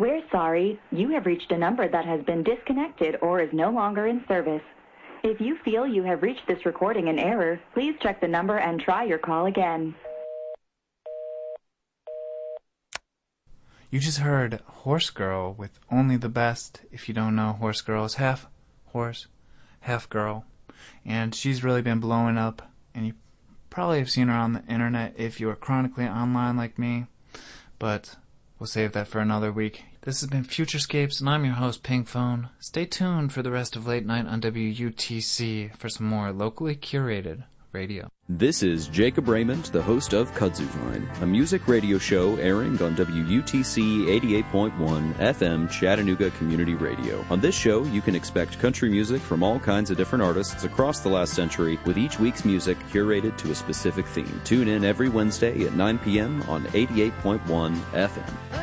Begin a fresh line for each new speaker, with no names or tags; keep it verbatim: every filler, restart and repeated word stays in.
We're sorry. You have reached a number that has been disconnected or is no longer in service. If you feel you have reached this recording in error, please check the number and try your call again.
You just heard Horse Girl with Only the Best. If you don't know, Horse Girl is half horse, half girl. And she's really been blowing up. And you probably have seen her on the internet if you are chronically online like me. But we'll save that for another week. This has been Futurescapes, and I'm your host, Pink Phone. Stay tuned for the rest of late night on W U T C for some more locally curated radio.
This is Jacob Raymond, the host of Kudzu Vine, a music radio show airing on W U T C eighty-eight point one F M Chattanooga Community Radio. On this show, you can expect country music from all kinds of different artists across the last century, with each week's music curated to a specific theme. Tune in every Wednesday at nine p.m. on eighty-eight point one F M.